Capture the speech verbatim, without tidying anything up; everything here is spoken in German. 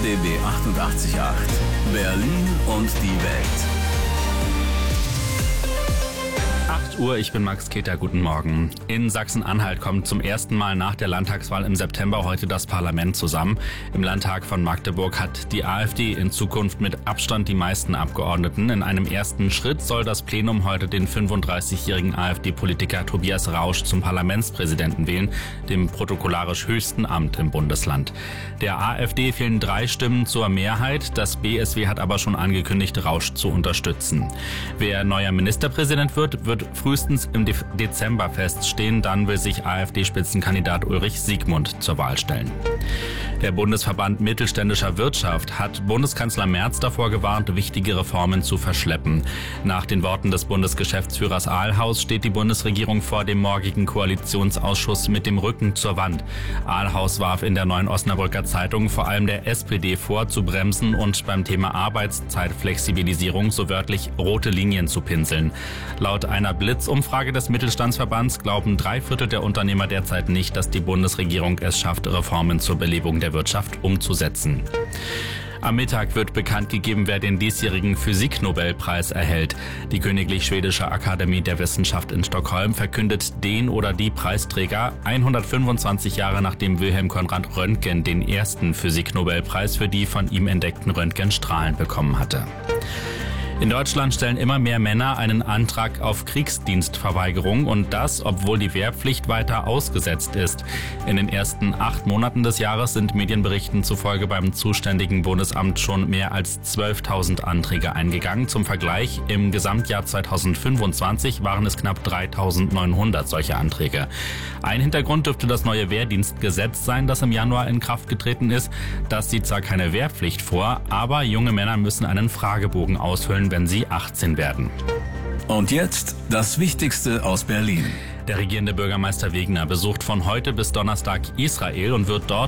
D B achtundachtzig Komma acht. Berlin und die Welt. acht Uhr, ich bin Max Keter, guten Morgen. In Sachsen-Anhalt kommt zum ersten Mal nach der Landtagswahl im September heute das Parlament zusammen. Im Landtag von Magdeburg hat die AfD in Zukunft mit Abstand die meisten Abgeordneten. In einem ersten Schritt soll das Plenum heute den fünfunddreißigjährigen AfD-Politiker Tobias Rausch zum Parlamentspräsidenten wählen, dem protokollarisch höchsten Amt im Bundesland. Der AfD fehlen drei Stimmen zur Mehrheit. Das B S W hat aber schon angekündigt, Rausch zu unterstützen. Wer neuer Ministerpräsident wird, wird frühestens im De- Dezember feststehen. Dann will sich AfD-Spitzenkandidat Ulrich Siegmund zur Wahl stellen. Der Bundesverband Mittelständischer Wirtschaft hat Bundeskanzler Merz davor gewarnt, wichtige Reformen zu verschleppen. Nach den Worten des Bundesgeschäftsführers Ahlhaus steht die Bundesregierung vor dem morgigen Koalitionsausschuss mit dem Rücken zur Wand. Ahlhaus warf in der Neuen Osnabrücker Zeitung vor allem der S P D vor, zu bremsen und beim Thema Arbeitszeitflexibilisierung so wörtlich rote Linien zu pinseln. Laut einer Blitzumfrage des Mittelstandsverbands glauben drei Viertel der Unternehmer derzeit nicht, dass die Bundesregierung es schafft, Reformen zur Belebung der Wirtschaft umzusetzen. Am Mittag wird bekannt gegeben, wer den diesjährigen Physiknobelpreis erhält. Die Königlich Schwedische Akademie der Wissenschaft in Stockholm verkündet den oder die Preisträger hundertfünfundzwanzig Jahre nachdem Wilhelm Konrad Röntgen den ersten Physiknobelpreis für die von ihm entdeckten Röntgenstrahlen bekommen hatte. In Deutschland stellen immer mehr Männer einen Antrag auf Kriegsdienstverweigerung und das, obwohl die Wehrpflicht weiter ausgesetzt ist. In den ersten acht Monaten des Jahres sind Medienberichten zufolge beim zuständigen Bundesamt schon mehr als zwölftausend Anträge eingegangen. Zum Vergleich, im Gesamtjahr zweitausendfünfundzwanzig waren es knapp dreitausendneunhundert solche Anträge. Ein Hintergrund dürfte das neue Wehrdienstgesetz sein, das im Januar in Kraft getreten ist. Das sieht zwar keine Wehrpflicht vor, aber junge Männer müssen einen Fragebogen ausfüllen, wenn sie achtzehn werden. Und jetzt das Wichtigste aus Berlin. Der regierende Bürgermeister Wegner besucht von heute bis Donnerstag Israel und wird dort